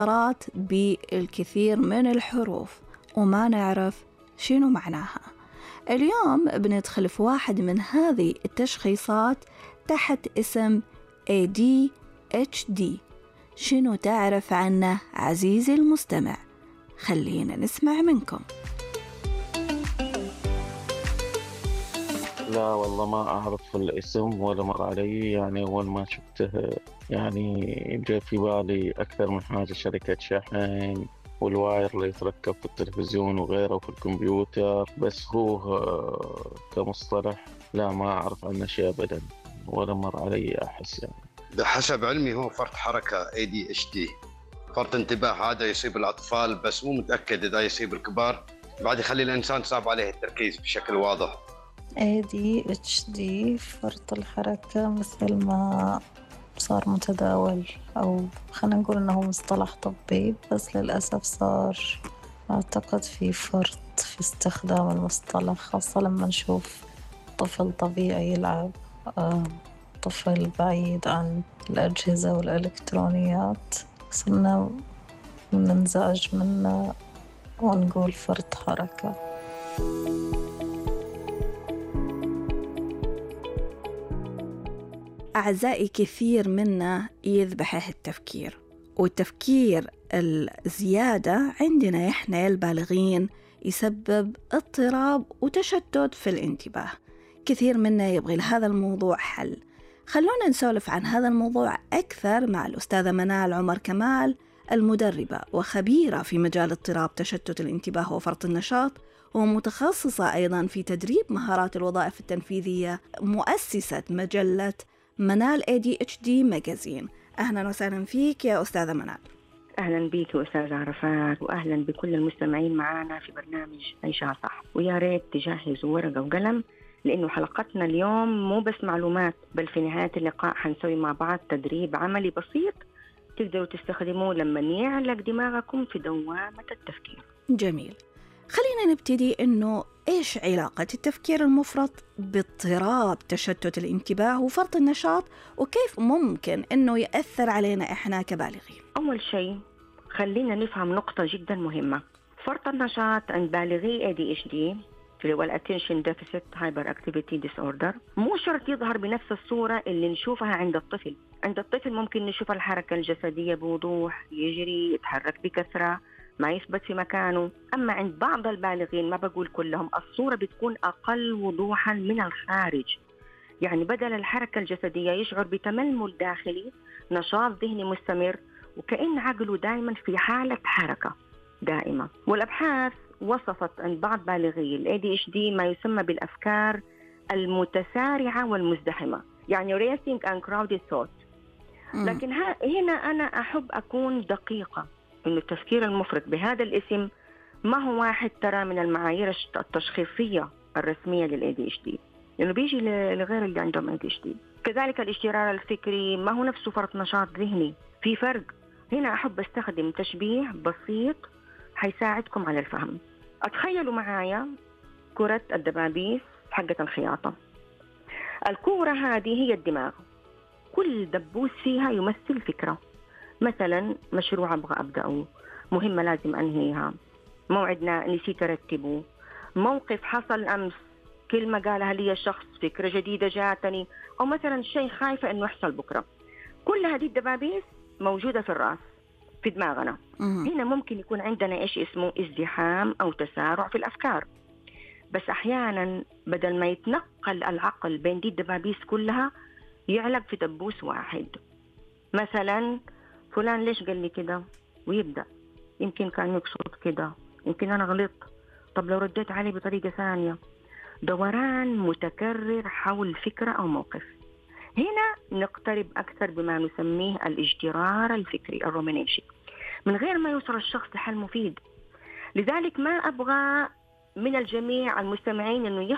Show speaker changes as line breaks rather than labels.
عبارات بالكثير من الحروف وما نعرف شنو معناها. اليوم بندخل في واحد من هذه التشخيصات تحت اسم ADHD. شنو تعرف عنه عزيزي المستمع؟ خلينا نسمع منكم.
لا والله ما أعرف الاسم ولا مر علي، يعني أول ما شفته يعني جاء في بالي أكثر من حاجة، شركة شحن والواير اللي يتركب في التلفزيون وغيره وفي الكمبيوتر، بس هو كمصطلح لا ما أعرف عنه شيء أبدا ولا مر علي أحس يعني.
بحسب علمي هو فرط حركة ADHD، فرط انتباه. هذا يصيب الأطفال بس مو متأكد إذا يصيب الكبار، بعد يخلي الإنسان صعب عليه التركيز بشكل واضح.
ADHD فرط الحركة مثل ما صار متداول، أو خلينا نقول إنه مصطلح طبي، بس للأسف صار أعتقد في فرط في استخدام المصطلح، خاصة لما نشوف طفل طبيعي يلعب، طفل بعيد عن الأجهزة والإلكترونيات صرنا ننزعج منه ونقول فرط حركة.
أعزائي، كثير منا يذبحه التفكير، والتفكير الزيادة عندنا إحنا البالغين يسبب اضطراب وتشتت في الانتباه. كثير منا يبغي لهذا الموضوع حل. خلونا نسولف عن هذا الموضوع أكثر مع الأستاذة منال عمر كمال، المدربة وخبيرة في مجال اضطراب تشتت الانتباه وفرط النشاط، ومتخصصة أيضا في تدريب مهارات الوظائف التنفيذية، مؤسسة مجلة منال ADHD ماجازين. أهلا وسهلا فيك يا أستاذة منال.
أهلا بيك أستاذ عرفات، وأهلا بكل المستمعين معنا في برنامج عيشها صح. ويا ريت تجهزوا ورقة وقلم، لأنه حلقتنا اليوم مو بس معلومات، بل في نهاية اللقاء حنسوي مع بعض تدريب عملي بسيط تقدروا تستخدموه لما يعلق دماغكم في دوامة التفكير.
جميل. خلينا نبتدي إنه إيش علاقة التفكير المفرط باضطراب تشتت الانتباه وفرط النشاط، وكيف ممكن إنه يأثر علينا إحنا كبالغين؟
أول شيء خلينا نفهم نقطة جدا مهمة. فرط النشاط عند بالغي ADHD اللي هو Attention Deficit Hyperactivity Disorder مو شرط يظهر بنفس الصورة اللي نشوفها عند الطفل. عند الطفل ممكن نشوف الحركة الجسدية بوضوح، يجري، يتحرك بكثرة، ما يثبت في مكانه. أما عند بعض البالغين، ما بقول كلهم، الصورة بتكون أقل وضوحا من الخارج. يعني بدل الحركة الجسدية يشعر بتململ داخلي، نشاط ذهني مستمر، وكأن عقله دائما في حالة حركة دائمة. والأبحاث وصفت عند بعض بالغي ال ADHD ما يسمى بالأفكار المتسارعة والمزدحمة، يعني racing and crowded thoughts. لكن هنا أنا أحب أكون دقيقة، إنه التفكير المفرط بهذا الاسم ما هو واحد ترى من المعايير التشخيصية الرسمية لل ADHD، لأنه بيجي لغير اللي عندهم ADHD. كذلك الاجترار الفكري ما هو نفسه فرط نشاط ذهني، في فرق. هنا أحب أستخدم تشبيه بسيط حيساعدكم على الفهم. أتخيلوا معايا كرة الدبابيس حقة الخياطة. الكورة هذه هي الدماغ، كل دبوس فيها يمثل فكرة. مثلا مشروع أبغى أبدأه، مهمة لازم أنهيها، موعدنا نسيت أرتبه، موقف حصل أمس، كلمة قالها لي الشخص، فكرة جديدة جاتني، أو مثلا شيء خايفة أنه يحصل بكرة. كل هذه الدبابيس موجودة في الرأس في دماغنا. هنا ممكن يكون عندنا إيش اسمه ازدحام أو تسارع في الأفكار، بس أحيانا بدل ما يتنقل العقل بين دي الدبابيس كلها يعلق في دبوس واحد. مثلا فلان ليش قال لي كده، ويبدأ يمكن كان يقصد كده، يمكن أنا غلطت، طب لو رديت عليه بطريقة ثانية. دوران متكرر حول فكرة أو موقف. هنا نقترب أكثر بما نسميه الاجترار الفكري الرومينيشن، من غير ما يوصل الشخص لحل مفيد. لذلك ما أبغى من الجميع المستمعين أنه